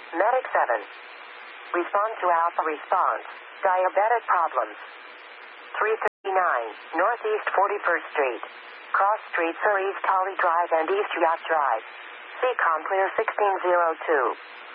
Medic 7. Respond to Alpha response. Diabetic problems. 339, Northeast 41st Street. Cross Streets are East Holly Drive and East Yacht Drive. CCOM clear 1602.